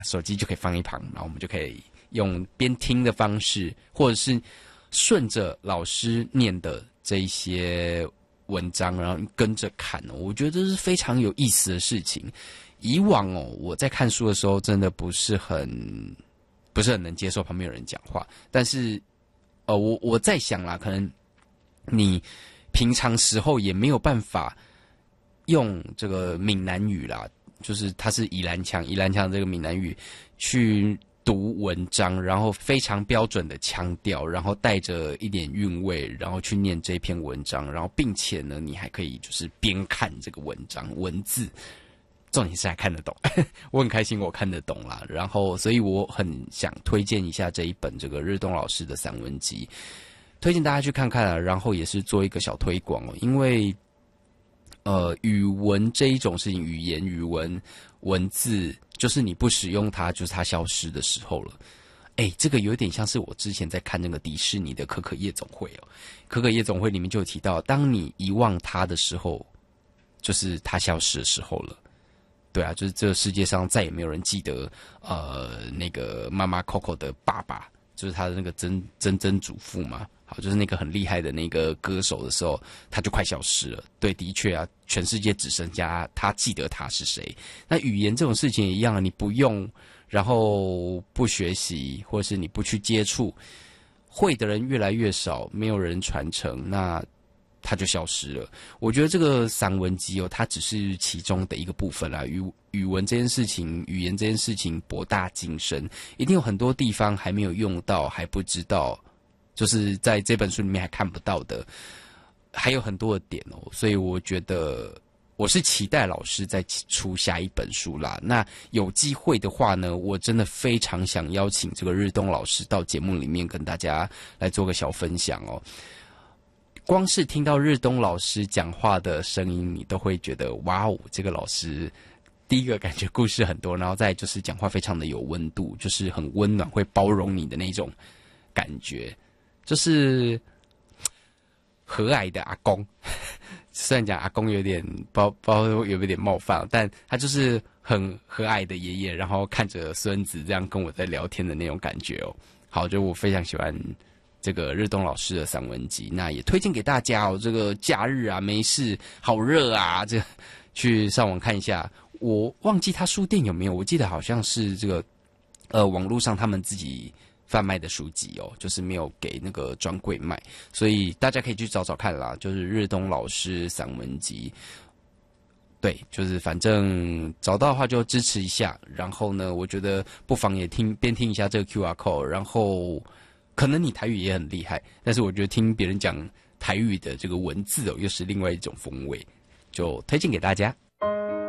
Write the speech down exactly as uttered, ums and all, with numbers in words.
手机就可以放一旁，然后我们就可以用边听的方式，或者是顺着老师念的这一些文章，然后跟着看哦。我觉得这是非常有意思的事情。以往哦，我在看书的时候，真的不是很不是很能接受旁边有人讲话，但是呃，我我在想啦，可能你平常时候也没有办法用这个闽南语啦，就是它是宜兰腔，宜兰腔这个闽南语去读文章，然后非常标准的腔调，然后带着一点韵味，然后去念这篇文章，然后并且呢，你还可以就是边看这个文章文字。重点是还看得懂，我很开心我看得懂啦。然后，所以我很想推荐一下这一本这个日东老师的散文集，推荐大家去看看啊。然后也是做一个小推广哦，因为呃，语文这一种事情，语言、语文、文字，就是你不使用它，就是它消失的时候了。哎，这个有点像是我之前在看那个迪士尼的可可夜总会哦，可可夜总会里面就有提到，当你遗忘它的时候，就是它消失的时候了。对啊，就是这个世界上再也没有人记得，呃，那个妈妈 Coco 的爸爸，就是他的那个曾曾曾祖父嘛。好，就是那个很厉害的那个歌手的时候，他就快消失了。对，的确啊，全世界只剩下他记得他是谁。那语言这种事情也一样啊，你不用，然后不学习，或者是你不去接触，会的人越来越少，没有人传承，那它就消失了。我觉得这个散文集哦，它只是其中的一个部分啦。语语文这件事情，语言这件事情博大精深，一定有很多地方还没有用到，还不知道，就是在这本书里面还看不到的，还有很多的点哦。所以我觉得我是期待老师再出下一本书啦。那有机会的话呢，我真的非常想邀请这个日东老师到节目里面跟大家来做个小分享哦。光是听到日东老师讲话的声音，你都会觉得哇哦，这个老师第一个感觉故事很多，然后再就是讲话非常的有温度，就是很温暖，会包容你的那种感觉，就是和蔼的阿公。虽然讲阿公有点包包有点冒犯，但他就是很和蔼的爷爷，然后看着孙子这样跟我在聊天的那种感觉哦。好，就我非常喜欢这个日东老师的散文集，那也推荐给大家哦。这个假日啊，没事，好热啊，这个去上网看一下。我忘记他书店有没有，我记得好像是这个呃网络上他们自己贩卖的书籍哦，就是没有给那个专柜卖，所以大家可以去找找看啦。就是日东老师散文集，对，就是反正找到的话就支持一下。然后呢，我觉得不妨也听边听一下这个 Q R code， 然后。可能你台语也很厉害，但是我觉得听别人讲台语的这个文字哦，又是另外一种风味，就推荐给大家。